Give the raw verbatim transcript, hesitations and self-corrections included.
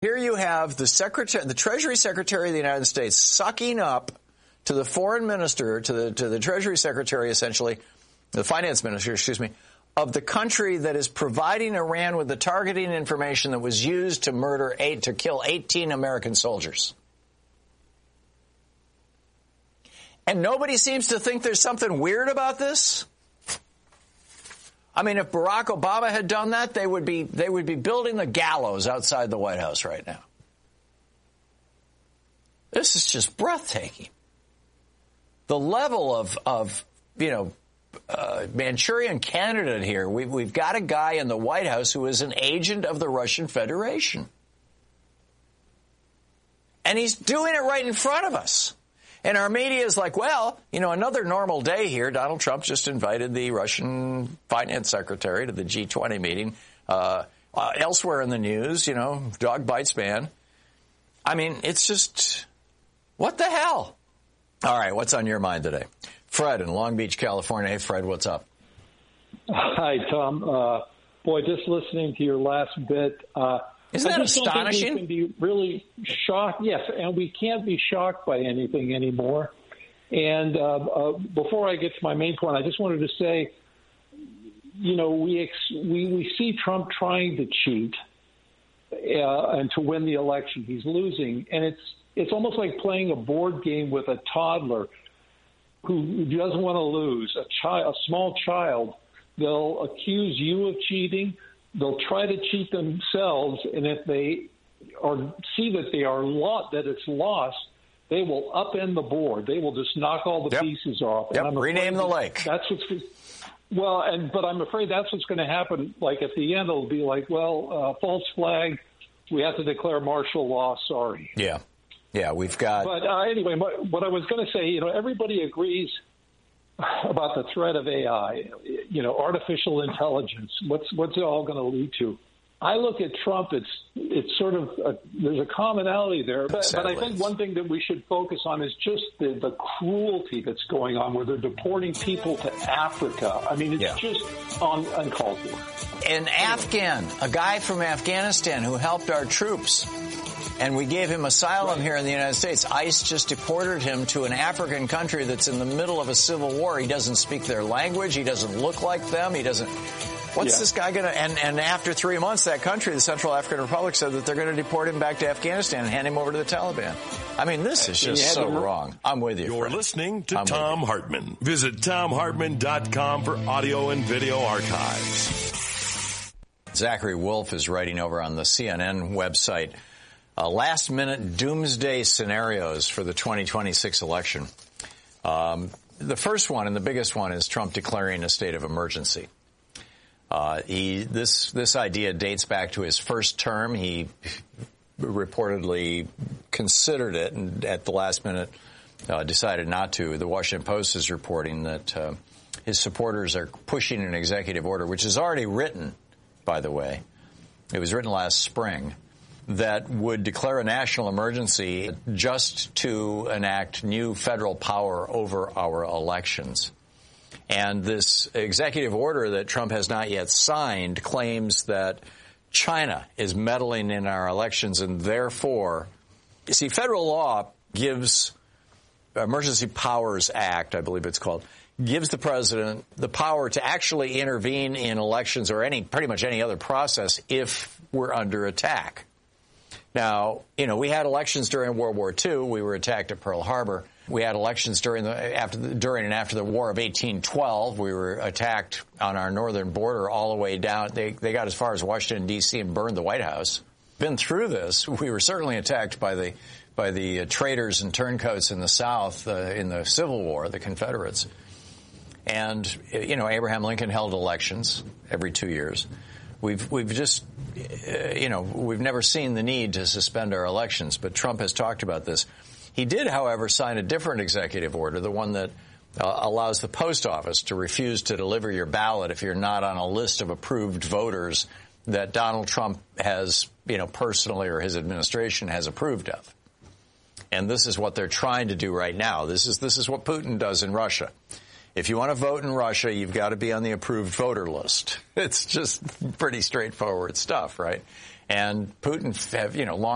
Here you have the secretary, the Treasury Secretary of the United States sucking up to the foreign minister, to the to the Treasury Secretary, essentially, the finance minister, excuse me, of the country that is providing Iran with the targeting information that was used to murder eight, to kill eighteen American soldiers. And nobody seems to think there's something weird about this. I mean, if Barack Obama had done that, they would be they would be building the gallows outside the White House right now. This is just breathtaking. The level of, of you know, uh, Manchurian candidate here. We've, we've got a guy in the White House who is an agent of the Russian Federation. And he's doing it right in front of us. And our media is like, well, you know, another normal day here. Donald Trump just invited the Russian finance secretary to the G twenty meeting. Uh, uh, elsewhere in the news, you know, dog bites man. I mean, it's just, what the hell? All right, what's on your mind today? Fred in Long Beach, California. Hey, Fred, what's up? Hi, Tom. Uh, boy, just listening to your last bit. Uh, Isn't that I just astonishing? Don't think we can be really shocked. Yes, and we can't be shocked by anything anymore. And uh, uh, before I get to my main point, I just wanted to say, you know, we ex- we, we see Trump trying to cheat uh, and to win the election. He's losing, and it's it's almost like playing a board game with a toddler who doesn't want to lose. A child, a small child, they'll accuse you of cheating. They'll try to cheat themselves, and if they are see that they are lot that it's lost, they will upend the board. They will just knock all the yep. pieces off. Yep. And I'm rename the lake. That's what's well, and but I'm afraid that's what's going to happen. Like at the end, it'll be like, well, uh, false flag. We have to declare martial law. Sorry. Yeah, yeah, we've got. But uh, anyway, what, what I was going to say, you know, everybody agrees about the threat of A I, you know, artificial intelligence. What's what's it all going to lead to? I look at Trump. It's it's sort of a, there's a commonality there, but, but I think one thing that we should focus on is just the, the cruelty that's going on, where they're deporting people to Africa. I mean, it's yeah. just un, uncalled for. An Afghan, a guy from Afghanistan who helped our troops, and we gave him asylum here in the United States. ICE just deported him to an African country that's in the middle of a civil war. He doesn't speak their language. He doesn't look like them. He doesn't. What's yeah. this guy going to, and, and after three months, that country, the Central African Republic, said that they're going to deport him back to Afghanistan and hand him over to the Taliban. I mean, this is just so wrong. I'm with you, You're friend. listening to I'm Thom Hartmann. Visit Thom Hartmann dot com for audio and video archives. Zachary Wolf is writing over on the C N N website, uh, last-minute doomsday scenarios for the twenty twenty-six election. Um, the first one and the biggest one is Trump declaring a state of emergency. Uh, he, this, this idea dates back to his first term. He reportedly considered it and at the last minute uh, decided not to. The Washington Post is reporting that uh, his supporters are pushing an executive order, which is already written, by the way. It was written last spring, that would declare a national emergency just to enact new federal power over our elections. And this executive order that Trump has not yet signed claims that China is meddling in our elections, and therefore, you see, federal law gives, Emergency Powers Act, I believe it's called, gives the president the power to actually intervene in elections or any, pretty much any other process if we're under attack. Now, you know, we had elections during World War Two. We were attacked at Pearl Harbor. We had elections during the after the, during and after the War of eighteen twelve. We were attacked on our northern border all the way down. They they got as far as Washington D C and burned the White House. Been through this. We were certainly attacked by the by the uh, traitors and turncoats in the South uh, in the Civil War, the Confederates. And you know, Abraham Lincoln held elections every two years. We've we've just, uh, you know, we've never seen the need to suspend our elections, but Trump has talked about this. He did, however, sign a different executive order, the one that uh, allows the post office to refuse to deliver your ballot if you're not on a list of approved voters that Donald Trump has, you know, personally or his administration has approved of. And this is what they're trying to do right now. This is this is what Putin does in Russia. If you want to vote in Russia, you've got to be on the approved voter list. It's just pretty straightforward stuff, right? And Putin, have, you know, long